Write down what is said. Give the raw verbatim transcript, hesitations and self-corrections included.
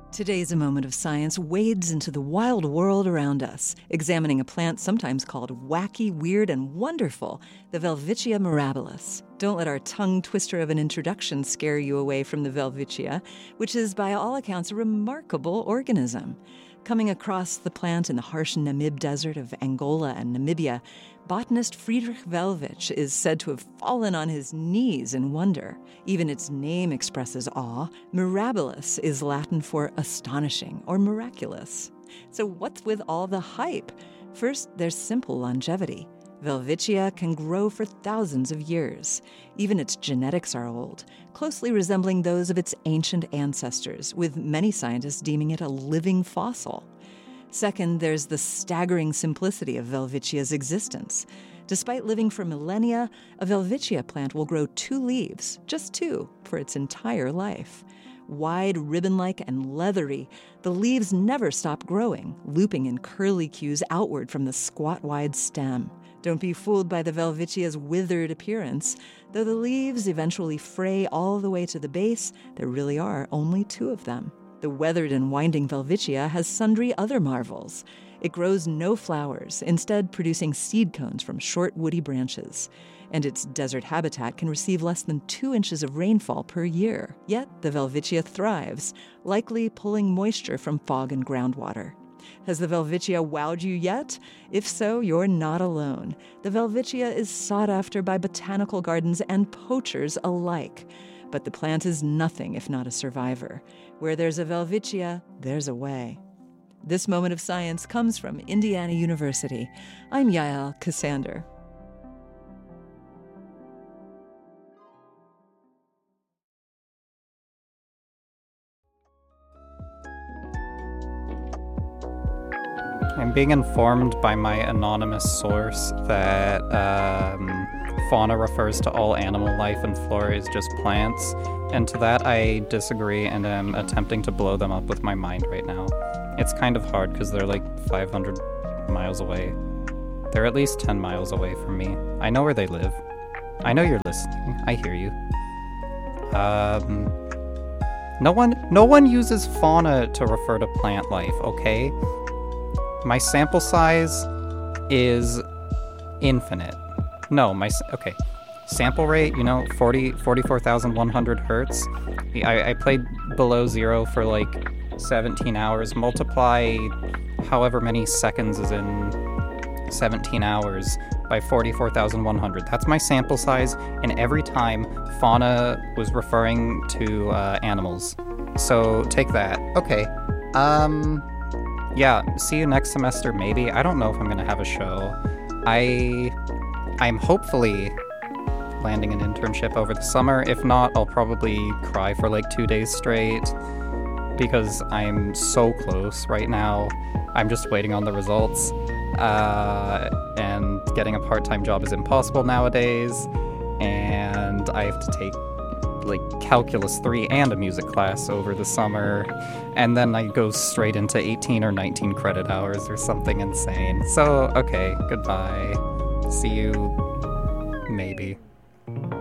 Today's A Moment of Science wades into the wild world around us, examining a plant sometimes called wacky, weird, and wonderful, the Welwitschia mirabilis. Don't let our tongue twister of an introduction scare you away from the Welwitschia, which is, by all accounts, a remarkable organism. Coming across the plant in the harsh Namib Desert of Angola and Namibia, botanist Friedrich Welwitsch is said to have fallen on his knees in wonder. Even its name expresses awe. Mirabilis is Latin for astonishing or miraculous. So what's with all the hype? First, there's simple longevity. Welwitschia can grow for thousands of years. Even its genetics are old, closely resembling those of its ancient ancestors, with many scientists deeming it a living fossil. Second, there's the staggering simplicity of Welwitschia's existence. Despite living for millennia, a Welwitschia plant will grow two leaves, just two, for its entire life. Wide, ribbon-like, and leathery, the leaves never stop growing, looping in curly cues outward from the squat-wide stem. Don't be fooled by the Welwitschia's withered appearance. Though the leaves eventually fray all the way to the base, there really are only two of them. The weathered and winding Welwitschia has sundry other marvels. It grows no flowers, instead producing seed cones from short woody branches. And its desert habitat can receive less than two inches of rainfall per year. Yet the Welwitschia thrives, likely pulling moisture from fog and groundwater. Has the Welwitschia wowed you yet? If so, you're not alone. The Welwitschia is sought after by botanical gardens and poachers alike. But the plant is nothing if not a survivor. Where there's a Welwitschia, there's a way. This Moment of Science comes from Indiana University. I'm Yael Cassander. I'm being informed by my anonymous source that um, fauna refers to all animal life and flora is just plants, and to that I disagree and am attempting to blow them up with my mind right now. It's kind of hard because they're like five hundred miles away. They're at least ten miles away from me. I know where they live. I know you're listening. I hear you. Um, no one, no one uses fauna to refer to plant life, okay? My sample size is infinite. No, my... Okay. Sample rate, you know, forty, forty-four thousand one hundred hertz. I, I played below zero for like seventeen hours. Multiply however many seconds is in seventeen hours by forty-four thousand one hundred. That's my sample size, and every time fauna was referring to uh, animals. So take that. Okay. Um... Yeah, see you next semester, maybe. I don't know if I'm gonna have a show. I... I'm hopefully landing an internship over the summer. If not, I'll probably cry for like two days straight because I'm so close right now. I'm just waiting on the results. Uh, and getting a part-time job is impossible nowadays. And I have to take like calculus three and a music class over the summer, and then I go straight into eighteen or nineteen credit hours or something insane. So, okay, goodbye. See you, maybe.